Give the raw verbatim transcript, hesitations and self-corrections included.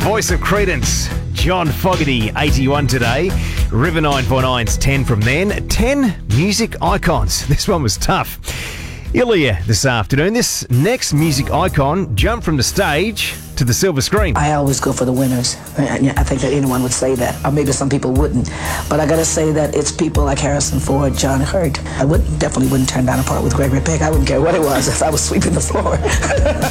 Voice of Credence, John Fogerty, eighty-one today. River nine four nine's ten from then. ten music icons. This one was tough. Ilya this afternoon. This next music icon jumped from the stage to the silver screen. I always go for the winners. I think that anyone would say that, or maybe some people wouldn't. But I gotta say that it's people like Harrison Ford, John Hurt. I would definitely wouldn't turn down a part with Gregory Peck. I wouldn't care what it was if I was sweeping the floor.